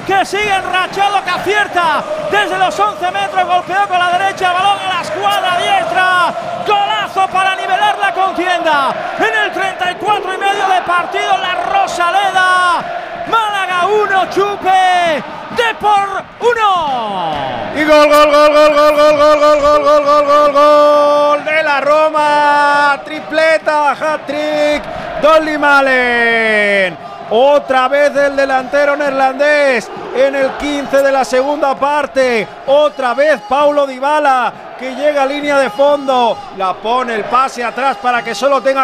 que sigue enrachado, que acierta desde los 11 metros, golpeó con la derecha, balón a la escuadra diestra, golazo para nivelar la contienda en el 34 y medio de partido, la Rosaleda. Málaga 1, Chupe, Depor 1. Y gol de la Roma, tripleta, hat-trick, Dolly Malen. Otra vez el delantero neerlandés en el 15 de la segunda parte. Otra vez Paulo Dybala, que llega a línea de fondo, la pone el pase atrás para que solo tenga